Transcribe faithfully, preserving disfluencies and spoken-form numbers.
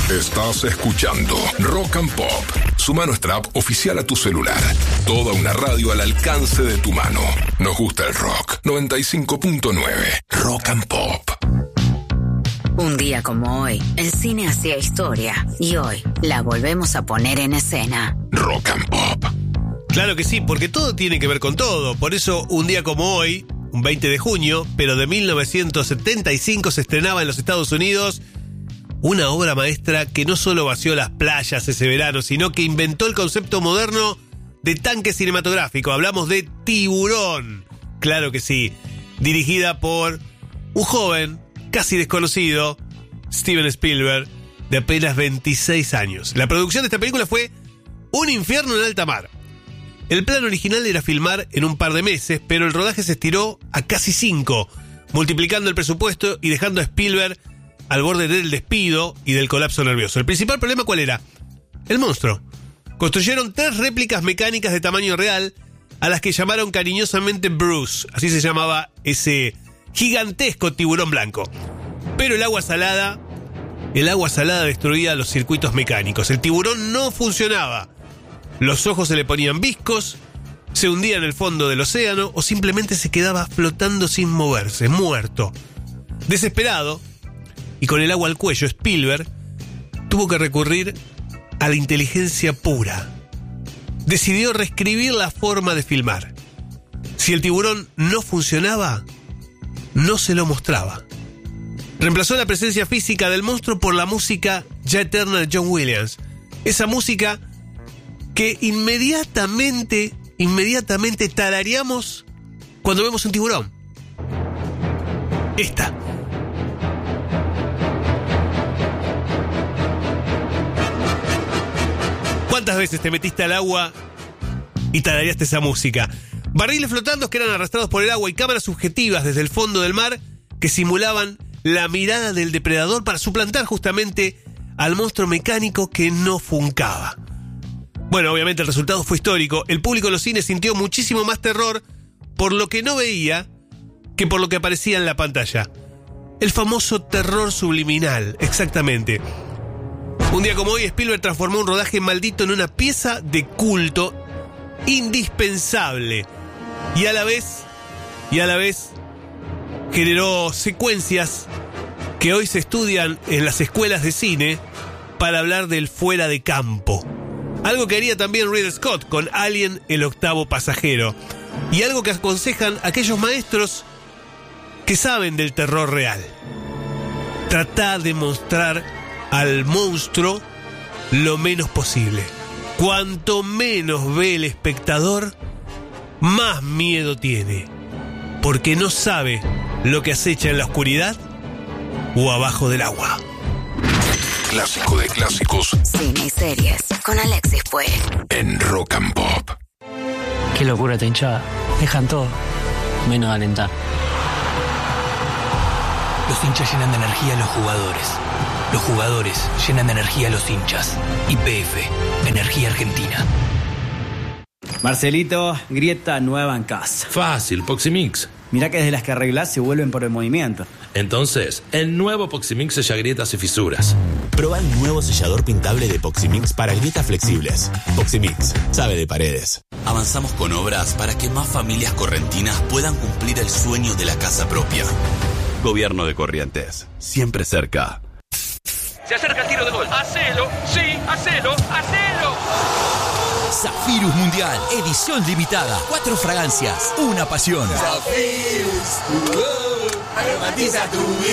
Estás escuchando Rock and Pop. Suma nuestra app oficial a tu celular. Toda una radio al alcance de tu mano. Nos gusta el rock. noventa y cinco punto nueve. Rock and Pop. Un día como hoy, el cine hacía historia y hoy la volvemos a poner en escena. Rock and Pop. Claro que sí, porque todo tiene que ver con todo. Por eso, un día como hoy, un veinte de junio, pero de mil novecientos setenta y cinco, se estrenaba en los Estados Unidos una obra maestra que no solo vació las playas ese verano, sino que inventó el concepto moderno de tanque cinematográfico. Hablamos de Tiburón. Claro que sí. Dirigida por un joven, casi desconocido, Steven Spielberg, de apenas veintiséis años. La producción de esta película fue un infierno en alta mar. El plan original era filmar en un par de meses, pero el rodaje se estiró a casi cinco, multiplicando el presupuesto y dejando a Spielberg al borde del despido y del colapso nervioso. El principal problema, ¿cuál era? El monstruo. Construyeron tres réplicas mecánicas de tamaño real, a las que llamaron cariñosamente Bruce. Así se llamaba ese gigantesco tiburón blanco. Pero el agua salada, el agua salada destruía los circuitos mecánicos. El tiburón no funcionaba. Los ojos se le ponían viscos, se hundía en el fondo del océano o simplemente se quedaba flotando sin moverse, muerto. Desesperado, y con el agua al cuello, Spielberg tuvo que recurrir a la inteligencia pura. Decidió reescribir la forma de filmar. Si el tiburón no funcionaba, no se lo mostraba. Reemplazó la presencia física del monstruo por la música ya eterna de John Williams. Esa música que inmediatamente, inmediatamente tarareamos cuando vemos un tiburón. Esta. ¿Cuántas veces te metiste al agua y tarareaste esa música? Barriles flotando que eran arrastrados por el agua y cámaras subjetivas desde el fondo del mar que simulaban la mirada del depredador para suplantar justamente al monstruo mecánico que no funcaba. Bueno, obviamente el resultado fue histórico. El público en los cines sintió muchísimo más terror por lo que no veía que por lo que aparecía en la pantalla. El famoso terror subliminal, exactamente. Un día como hoy, Spielberg transformó un rodaje maldito en una pieza de culto indispensable. Y a la vez, y a la vez, generó secuencias que hoy se estudian en las escuelas de cine para hablar del fuera de campo. Algo que haría también Ridley Scott con Alien, el octavo pasajero. Y algo que aconsejan aquellos maestros que saben del terror real. Tratar de mostrar al monstruo lo menos posible. Cuanto menos ve el espectador, más miedo tiene. Porque no sabe lo que acecha en la oscuridad o abajo del agua. Clásico de clásicos. Cine y series con Alexis Puig. En Rock and Pop. Qué locura esta hinchada. Dejan todo, menos alentar. Los hinchas llenan de energía a los jugadores. Los jugadores llenan de energía a los hinchas. Y P F, Energía Argentina. Marcelito, grieta nueva en casa. Fácil, Poximix. Mirá que desde las que arreglás se vuelven por el movimiento. Entonces, el nuevo Poximix sella grietas y fisuras. Proba el nuevo sellador pintable de Poximix para grietas flexibles. Poximix, sabe de paredes. Avanzamos con obras para que más familias correntinas puedan cumplir el sueño de la casa propia. Gobierno de Corrientes, siempre cerca. Se acerca el tiro de gol. ¡Hacelo! ¡Sí! ¡Hacelo! ¡Hacelo! Zafirus Mundial, edición limitada. Cuatro fragancias, una pasión. Zafirus, tu aromatiza tu vida.